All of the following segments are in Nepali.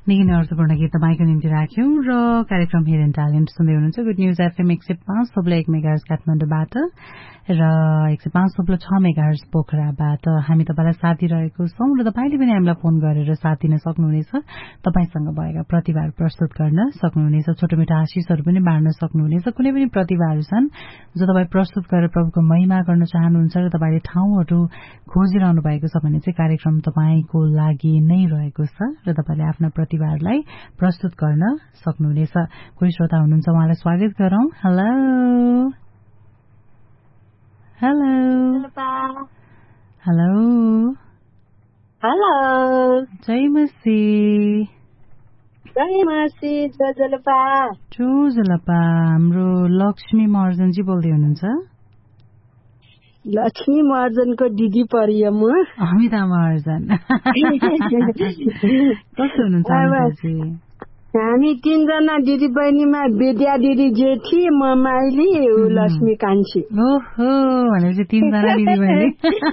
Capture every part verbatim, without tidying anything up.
निकै नै अर्थपूर्ण गीत तपाईँको निम्ति राख्यौं र कार्यक्रम हिडन ट्यालेन्ट सुन्दै हुनुहुन्छ। गुड न्युज एफएम एक सय पाँच थोप्लो एक मेगाहर्ज काठमाडौँबाट र एक सय पाँच थोप्लो छ मेगाहर्ज पोखराबाट हामी तपाईँलाई साथ दिइरहेको छौं र तपाईँले पनि हामीलाई फोन गरेर साथ दिन सक्नुहुनेछ। तपाईँसँग भएका प्रतिभाहरू प्रस्तुत गर्न सक्नुहुनेछ, छोटो मिठो आशिषहरू पनि बाँड्न सक्नुहुनेछ। कुनै पनि प्रतिभाहरू छन् जो तपाईँ प्रस्तुत गरेर प्रभुको महिमा गर्न चाहनुहुन्छ र तपाईँले ठाउँहरू खोजिरहनु भएको छ भने चाहिँ कार्यक्रम तपाईँको लागि नै रहेको छ र तपाईँले आफ्ना प्रतिभाहरूलाई प्रस्तुत गर्न सक्नुहुनेछ। कोही श्रोता हुनुहुन्छ, उहाँलाई स्वागत गरौं। हेलो हेलो हेलो हेलो जय मसी जय मसी जोजलपा जोजलपा हाम्रो लक्ष्मी महर्जनजी बोल्दै हुनुहुन्छ। लक्ष्मी महर्जनको दिदी परियो म अमिता महर्जन। कस्तो हुनुहुन्छ अमिताजी? हामी तीनजना दिदी बहिनीमा विद्या दिदी जेठी, म माइली, लक्ष्मी कान्छी। ओहो, भनेपछि तीनजना दिदी बहिनी।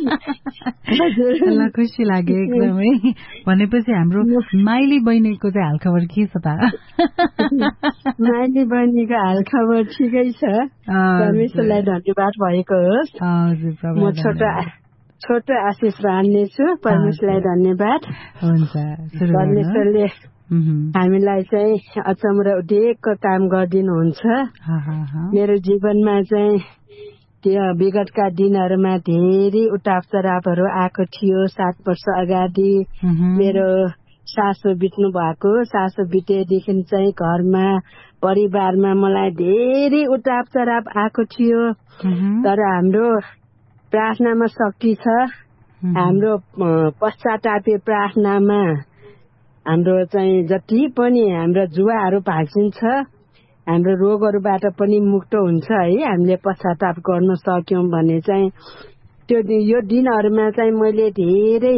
ल खुसी लाग्यो एकदमै। भनेपछि हाम्रो माइली बहिनीको चाहिँ हालखबर के छ त? माइली बहिनीको हालखबर ठिकै छ, परमेश्वरलाई धन्यवाद भएको होस्। म छोटो छोटो आशिष बाँड्नेछु, परमेश्वरलाई धन्यवाद। हुन्छ, परमेश्वरले हामीलाई चाहिँ अचम्म र उदेकको काम गरिदिनुहुन्छ। मेरो जीवनमा चाहिँ त्यो विगतका दिनहरूमा धेरै उतार चढावहरू आएको थियो। सात वर्ष अगाडि मेरो सासू बित्नु भएको, सासू बितेदेखि चाहिँ घरमा परिवारमा मलाई धेरै उतार चढाव आएको थियो। तर हाम्रो प्रार्थनामा शक्ति छ। हाम्रो पश्चातापी प्रार्थनामा हाम्रो चाहिँ जति पनि हाम्रो जुवाहरू भाग्सिन्छ, हाम्रो रोगहरूबाट पनि मुक्त हुन्छ है। हामीले पश्चाताप गर्न सक्यौं भने चाहिँ त्यो यो दिनहरूमा चाहिँ मैले धेरै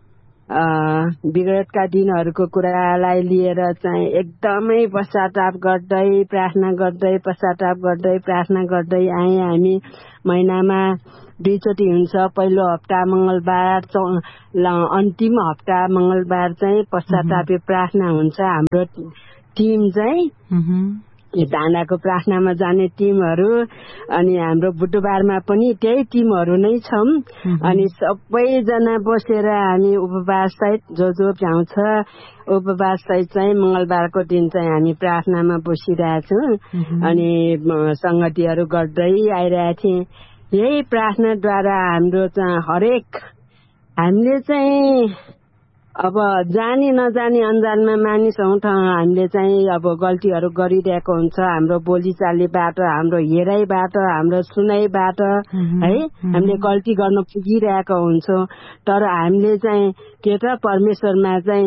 विगतका दिनहरूको कुरालाई लिएर चाहिँ एकदमै पश्चाताप गर्दै प्रार्थना गर्दै पश्चाताप गर्दै प्रार्थना गर्दै आए। हामी महिनामा दुईचोटि हुन्छ। पहिलो हप्ता मंगलबार, अन्तिम हप्ता मंगलबार चाहिँ पश्चातापी प्रार्थना हुन्छ। हाम्रो टिम चाहिँ धाँडाको प्रार्थनामा जाने टिमहरू, अनि हाम्रो बुधबारमा पनि त्यही टिमहरू नै छौं। अनि सबैजना बसेर हामी उपवास सहित जो जो भ्याउँछ उपवास सहित चाहिँ मंगलबारको दिन चाहिँ हामी प्रार्थनामा बसिरहेछौँ। अनि संगतिहरू गर्दै आइरहेको थिएँ। यही प्रार्थनाद्वारा हाम्रो चाहिँ हरेक हामीले चाहिँ अब जानी नजानी अन्जानमा मानिसौँ त हामीले चाहिँ अब गल्तीहरू गरिरहेको हुन्छ। हाम्रो बोलीचालीबाट, हाम्रो हेराइबाट, हाम्रो सुनाइबाट है हामीले गल्ती गर्न पुगिरहेको हुन्छौँ। तर हामीले चाहिँ के त परमेश्वरमा चाहिँ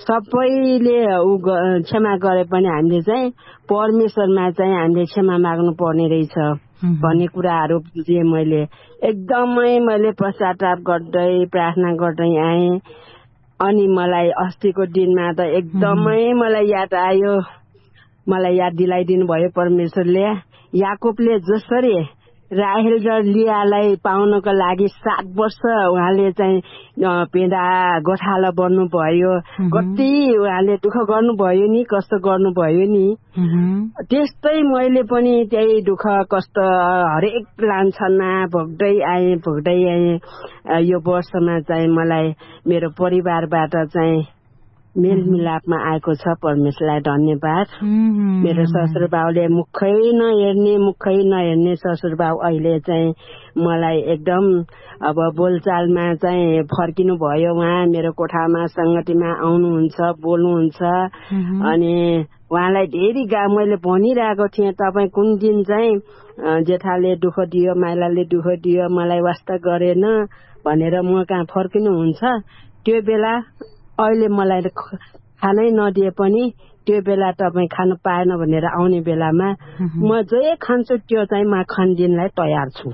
सबैले उ क्षमा गरे पनि हामीले चाहिँ परमेश्वरमा चाहिँ हामीले क्षमा माग्नु पर्ने रहेछ भन्ने कुराहरू बुझेँ मैले। एकदमै मैले पश्चाताप गर्दै प्रार्थना गर्दै आएँ। अनि मलाई अस्तिको दिनमा त एकदमै मलाई याद आयो, मलाई याद दिलाइदिनु भयो परमेश्वरले। याकुबले जसरी राहेल र लियालाई पाउनको लागि सात वर्ष उहाँले चाहिँ पेडा गोठाला बन्नु भयो, कति उहाँले दुःख गर्नुभयो नि, कष्ट गर्नुभयो नि। त्यस्तै मैले पनि त्यही दुःख कष्ट हरेक लान्छना भोग्दै आएँ भोग्दै आएँ। यो वर्षमा चाहिँ मलाई मेरो परिवारबाट चाहिँ मेलमिलापमा आएको छ, परमेश्वरलाई धन्यवाद। मेरो ससुरबाउले मुखै नहेर्ने मुखै नहेर्ने ससुरबाउ अहिले चाहिँ मलाई एकदम अब बोलचालमा चाहिँ फर्किनु भयो। उहाँ मेरो कोठामा संगतिमा आउनुहुन्छ, बोल्नुहुन्छ। अनि उहाँलाई धेरै गा मैले भनिरहेको थिएँ, तपाईँ कुन दिन चाहिँ जेठाले दुःख दियो, माइलाले दुःख दियो, मलाई वास्ता गरेन भनेर म कहाँ फर्किनुहुन्छ। त्यो बेला अहिले मलाई खानै नदिए पनि त्यो बेला तपाईँ खानु पाएन भनेर आउने बेलामा म जे खान्छु त्यो चाहिँ म खानदिनलाई तयार छु।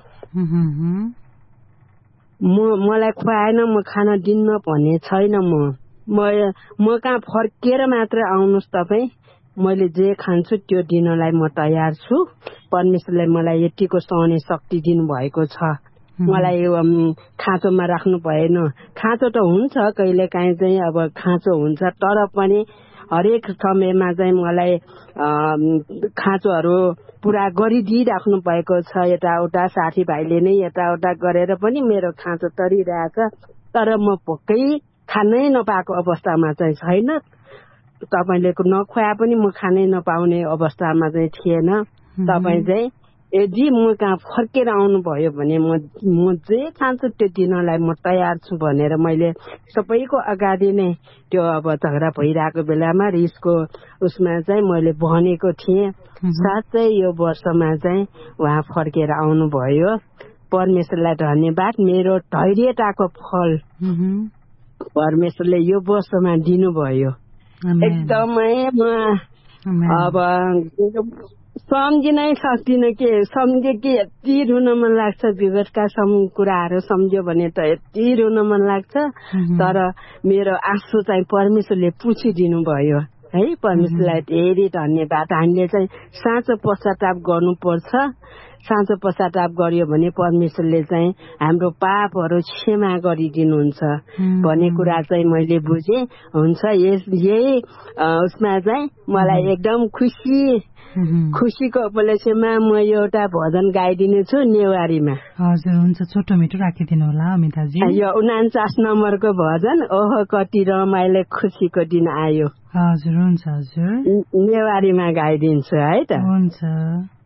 म मलाई खुवाएन म खान दिन्न भन्ने छैन। म म म कहाँ फर्किएर मात्र आउनुहोस् तपाईँ, मैले जे खान्छु त्यो दिनलाई म तयार छु। परमेश्वरले मलाई यतिको सहने शक्ति दिनुभएको छ। मलाई खाँचोमा राख्नु भएन। खाँचो त हुन्छ कहिले काहीँ चाहिँ अब खाँचो हुन्छ, तर पनि हरेक समयमा चाहिँ मलाई खाँचोहरू पुरा गरिदिइराख्नु भएको छ। यताउता साथीभाइले नै यताउता गरेर पनि मेरो खाँचो तरिरहेछ, तर म भोकै खानै नपाएको अवस्थामा चाहिँ छैन। तपाईँले नखुवा पनि म खानै नपाउने अवस्थामा चाहिँ थिएन। तपाईँ चाहिँ यदि म कहाँ फर्केर आउनुभयो भने म म जे खान्छु त्यो दिनलाई म तयार छु भनेर मैले सबैको अगाडि नै त्यो अब झगडा भइरहेको बेलामा रिसको उसमा चाहिँ मैले भनेको थिएँ। साँच्चै यो वर्षमा चाहिँ उहाँ फर्केर आउनुभयो। परमेश्वरलाई धन्यवाद। मेरो धैर्यताको फल परमेश्वरले यो वर्षमा दिनुभयो। एकदमै म अब सम्झिनै सक्दिनँ के सम्झ्यो कि यति रुन मन लाग्छ। विगतका सम कुराहरू सम्झ्यो भने त यति रुन मन लाग्छ। तर मेरो आँसु चाहिँ परमेश्वरले पुछिदिनु भयो है। परमेश्वरलाई धेरै धन्यवाद। हामीले चाहिँ साँचो पश्चाताप गर्नुपर्छ। साँचो पश्चाताप गरियो भने परमेश्वरले चाहिँ हाम्रो पापहरू क्षमा गरिदिनुहुन्छ भन्ने कुरा चाहिँ मैले बुझेँ। हुन्छ, यस यही उसमा चाहिँ मलाई एकदम खुसी खुसीको उपलक्ष्यमा म एउटा भजन गाइदिने छु नेवारीमा। हजुर, हुन्छ, छोटो मिठो राखिदिनु होला अमिताजी। यो उनान्चास नम्बरको भजन, ओह कति रमाइलो खुसीको दिन आयो। हजुर, हुन्छ हजुर, नेवारीमा गाइदिन्छु है त। हुन्छ।